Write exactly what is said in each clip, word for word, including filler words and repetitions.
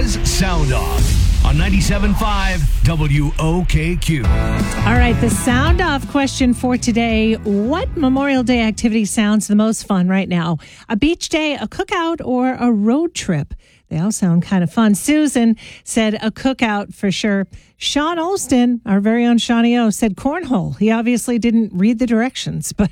is Sound Off on ninety-seven point five W O K Q. All right, the Sound Off question for today. What Memorial Day activity sounds the most fun right now? A beach day, a cookout, or a road trip? They all sound kind of fun. Susan said a cookout for sure. Sean Olston, our very own Shawnee O, said cornhole. He obviously didn't read the directions, but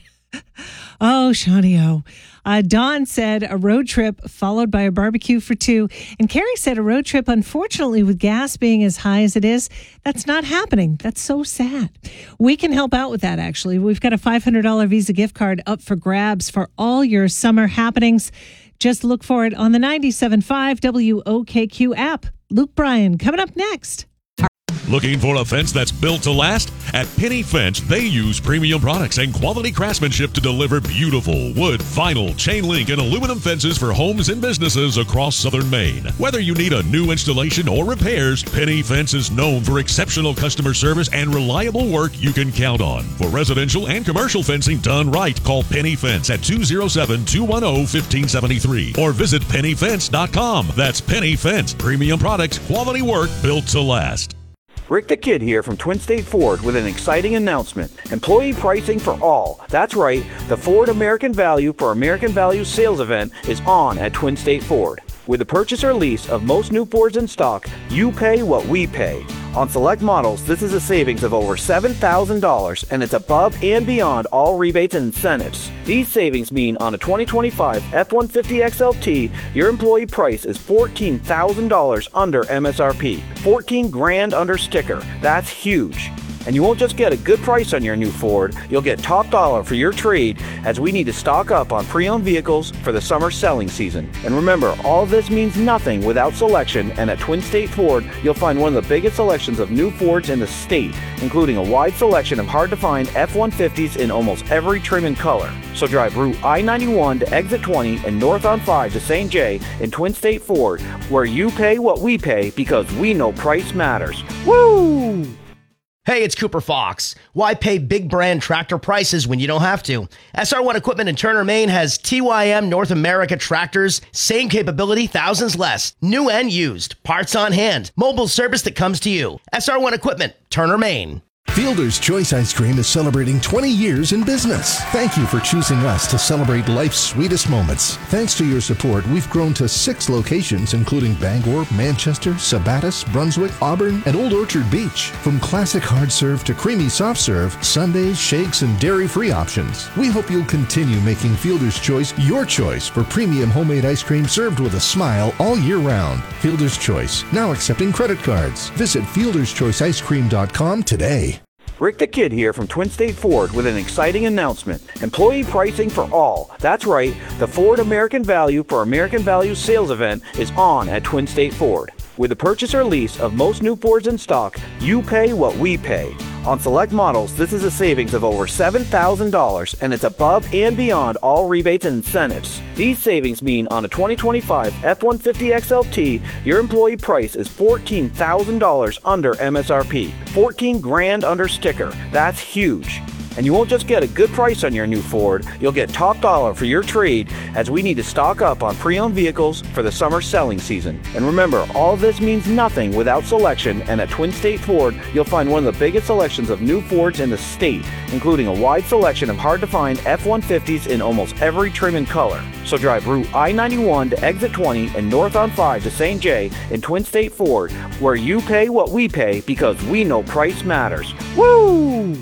oh, Shawnee O. Uh, Dawn said a road trip followed by a barbecue for two. And Carrie said a road trip, unfortunately, with gas being as high as it is, that's not happening. That's so sad. We can help out with that, actually. We've got a five hundred dollars Visa gift card up for grabs for all your summer happenings. Just look for it on the ninety-seven point five W O K Q app. Luke Bryan coming up next. Looking for a fence that's built to last? At Penny Fence, they use premium products and quality craftsmanship to deliver beautiful wood, vinyl, chain link, and aluminum fences for homes and businesses across southern Maine. Whether you need a new installation or repairs, Penny Fence is known for exceptional customer service and reliable work you can count on. For residential and commercial fencing done right, call Penny Fence at two oh seven, two one oh, one five seven three or visit penny fence dot com. That's Penny Fence. Premium products, quality work built to last. Rick the Kid here from Twin State Ford with an exciting announcement. Employee pricing for all. That's right, the Ford American Value for American Value sales event is on at Twin State Ford. With the purchase or lease of most new Fords in stock, you pay what we pay. On select models, this is a savings of over seven thousand dollars, and it's above and beyond all rebates and incentives. These savings mean on a twenty twenty-five F one fifty X L T, your employee price is fourteen thousand dollars under M S R P. fourteen grand under sticker. That's huge. And you won't just get a good price on your new Ford, you'll get top dollar for your trade as we need to stock up on pre-owned vehicles for the summer selling season. And remember, all of this means nothing without selection, and at Twin State Ford, you'll find one of the biggest selections of new Fords in the state, including a wide selection of hard-to-find F one fifties in almost every trim and color. So drive Route I ninety-one to Exit twenty and north on five to Saint Jay in Twin State Ford, where you pay what we pay because we know price matters. Woo! Hey, it's Cooper Fox. Why pay big brand tractor prices when you don't have to? S R one Equipment in Turner, Maine has T Y M North America tractors, same capability, thousands less, new and used, parts on hand, mobile service that comes to you. S R one Equipment, Turner, Maine. Fielder's Choice Ice Cream is celebrating twenty years in business. Thank you for choosing us to celebrate life's sweetest moments. Thanks to your support, we've grown to six locations, including Bangor, Manchester, Sabattus, Brunswick, Auburn, and Old Orchard Beach. From classic hard serve to creamy soft serve, sundaes, shakes, and dairy-free options. We hope you'll continue making Fielder's Choice your choice for premium homemade ice cream served with a smile all year round. Fielder's Choice, now accepting credit cards. Visit fielder's choice ice cream dot com today. Rick the Kid here from Twin State Ford with an exciting announcement. Employee pricing for all. That's right, the Ford American Value for American Value sales event is on at Twin State Ford. With the purchase or lease of most new Fords in stock, you pay what we pay. On select models, this is a savings of over seven thousand dollars, and it's above and beyond all rebates and incentives. These savings mean on a twenty twenty-five F one fifty X L T, your employee price is fourteen thousand dollars under M S R P. fourteen grand under sticker. That's huge. And you won't just get a good price on your new Ford, you'll get top dollar for your trade as we need to stock up on pre-owned vehicles for the summer selling season. And remember, all of this means nothing without selection, and at Twin State Ford, you'll find one of the biggest selections of new Fords in the state, including a wide selection of hard-to-find F one fifties in almost every trim and color. So drive Route I ninety-one to Exit twenty and north on five to Saint Jay in Twin State Ford, where you pay what we pay because we know price matters. Woo!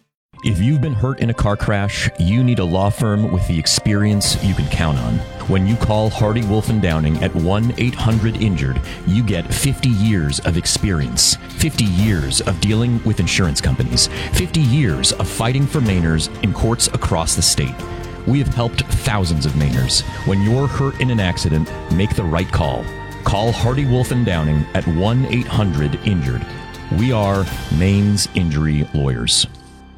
If you've been hurt in a car crash, you need a law firm with the experience you can count on. When you call Hardy Wolf and Downing at one eight hundred injured, you get fifty years of experience, fifty years of dealing with insurance companies, fifty years of fighting for Mainers in courts across the state. We have helped thousands of Mainers. When you're hurt in an accident, make the right call. Call Hardy Wolf and Downing at one eight hundred injured. We are Maine's injury lawyers.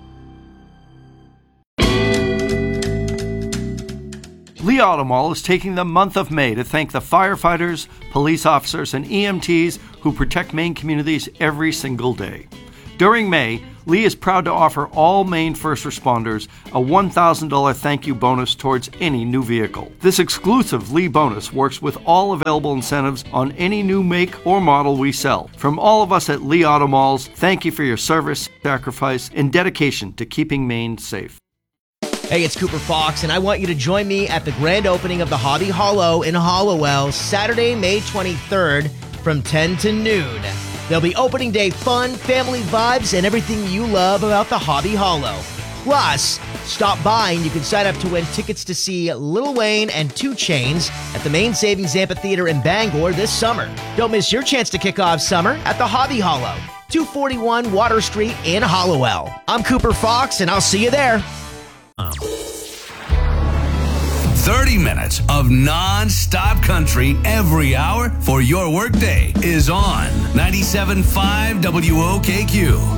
Lee Auto Mall is taking the month of May to thank the firefighters, police officers, and E M Ts who protect Maine communities every single day. During May, Lee is proud to offer all Maine first responders a one thousand dollars thank you bonus towards any new vehicle. This exclusive Lee bonus works with all available incentives on any new make or model we sell. From all of us at Lee Auto Malls, thank you for your service, sacrifice, and dedication to keeping Maine safe. Hey, it's Cooper Fox, and I want you to join me at the grand opening of the Hobby Hollow in Hollowell, Saturday, May twenty-third, from ten to noon. There'll be opening day fun, family vibes, and everything you love about the Hobby Hollow. Plus, stop by and you can sign up to win tickets to see Lil Wayne and two Chainz at the Maine Savings Amphitheater in Bangor this summer. Don't miss your chance to kick off summer at the Hobby Hollow, two forty-one Water Street in Hollowell. I'm Cooper Fox, and I'll see you there. thirty minutes of non-stop country every hour for your workday is on ninety-seven point five W O K Q.